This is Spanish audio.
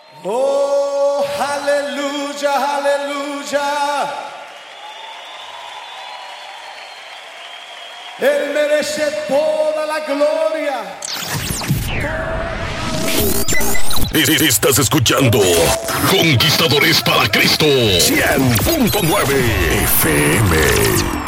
Oh, aleluya, aleluya. Él merece toda la gloria. Estás escuchando Conquistadores para Cristo 100.9 FM.